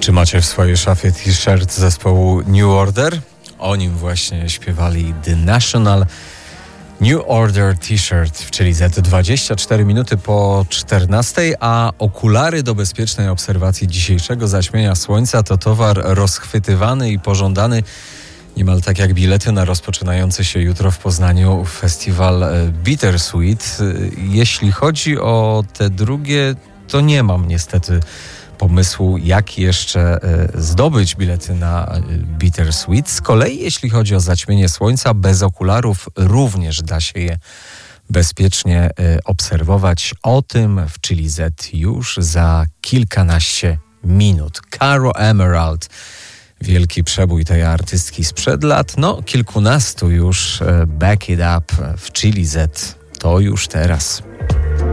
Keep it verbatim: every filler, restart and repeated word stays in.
Czy macie w swojej szafie t-shirt zespołu New Order? O nim właśnie śpiewali The National. New Order T-shirt, czyli Z dwadzieścia cztery minuty po czternastej, a okulary do bezpiecznej obserwacji dzisiejszego zaćmienia słońca to towar rozchwytywany i pożądany niemal tak jak bilety na rozpoczynający się jutro w Poznaniu festiwal Bittersweet. Jeśli chodzi o te drugie, to nie mam niestety pomysłu, jak jeszcze zdobyć bilety na Bittersweet. Z kolei jeśli chodzi o zaćmienie słońca, bez okularów również da się je bezpiecznie obserwować. O tym w Chili Z już za kilkanaście minut. Caro Emerald, wielki przebój tej artystki sprzed lat, no kilkunastu już. Back It Up w Chili Z, to już teraz.